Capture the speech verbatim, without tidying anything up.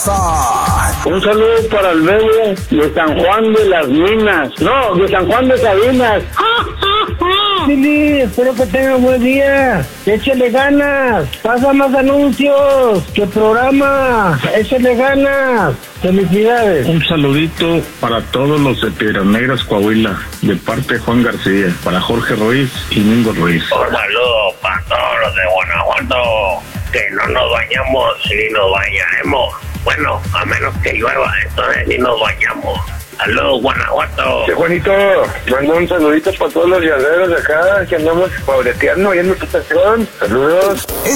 WhatsApp. Un saludo para el bebé de San Juan de las Minas. No, de San Juan de Sabinas. Lili, espero que tenga buen día. Échale ganas. Pasa más anuncios. ¿Qué programa? Échale ganas. Felicidades. Un saludito para todos los de Piedras Negras, Coahuila, de parte de Juan García, para Jorge Ruiz y Mingo Ruiz. Un saludo para todos los de Guanajuato, que no nos bañamos ni nos bañaremos. Bueno, a menos que llueva, entonces ni nos bañamos. Saludos, Guanajuato. Sí, Juanito, mando un saludito para todos los llaveros de acá, que andamos pobreteando ahí en nuestra estación. Saludos.